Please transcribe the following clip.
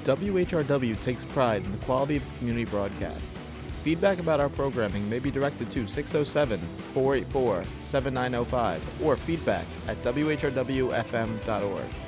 WHRW takes pride in the quality of its community broadcast. Feedback about our programming may be directed to 607-484-7905 or feedback at whrwfm.org.